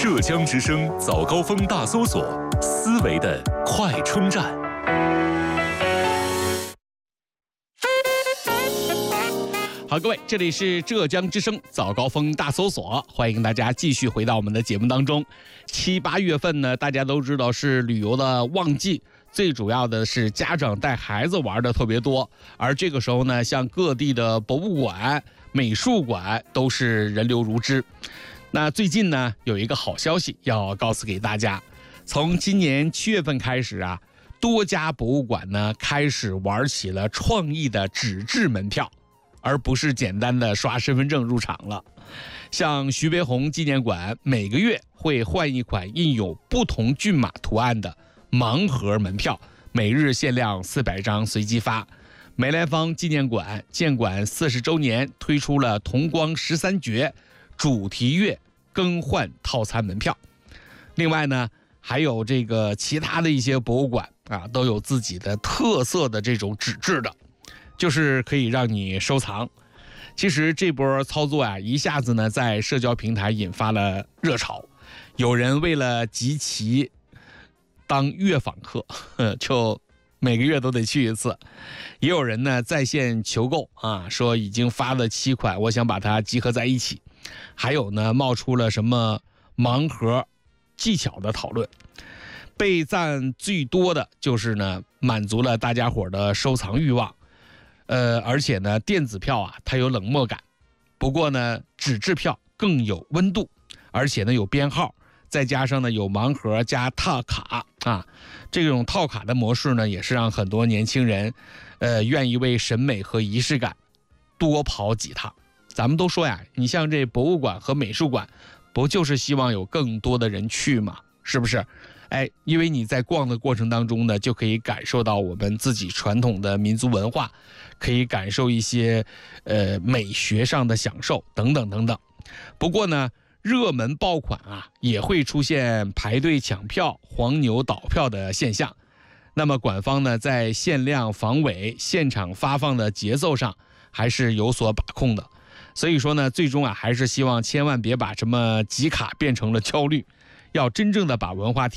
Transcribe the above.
浙江之声早高峰大搜索，思维的快充站。 好，各位，这里是浙江之声早高峰大搜索，欢迎大家继续回到我们的节目当中。7、8月份呢，大家都知道是旅游的旺季，最主要的是家长带孩子玩的特别多，而这个时候呢，像各地的博物馆、美术馆都是人流如织。那最近呢，有一个好消息要告诉给大家，从今年7月份开始啊，多家博物馆呢开始玩起了创意的纸质门票，而不是简单的刷身份证入场了。像徐悲鸿纪念馆每个月会换一款印有不同骏马图案的盲盒门票，每日限量400张随机发。梅兰芳纪念馆建馆40周年推出了同光13绝主题月更换套餐门票。另外呢，还有这个其他的一些博物馆啊，都有自己的特色的这种纸质的，就是可以让你收藏。其实这波操作啊，一下子呢在社交平台引发了热潮，有人为了集齐当月访客，就每个月都得去一次。也有人呢在线求购啊，说已经发了7款，我想把它集合在一起。还有呢，冒出了什么盲盒技巧的讨论。被赞最多的就是呢，满足了大家伙的收藏欲望。而且呢，电子票啊，它有冷漠感，不过呢，纸质票更有温度，而且呢有编号，再加上呢有盲盒加套卡啊，这种套卡的模式呢，也是让很多年轻人，愿意为审美和仪式感多跑几趟。咱们都说呀，你像这博物馆和美术馆，不就是希望有更多的人去吗？是不是？因为你在逛的过程当中呢，就可以感受到我们自己传统的民族文化，可以感受一些美学上的享受等等等等。不过呢，热门爆款啊，也会出现排队抢票、黄牛倒票的现象。那么馆方呢，在限量防伪、现场发放的节奏上，还是有所把控的。所以说呢，最终啊，还是希望千万别把什么集卡变成了焦虑，要真正的把文化体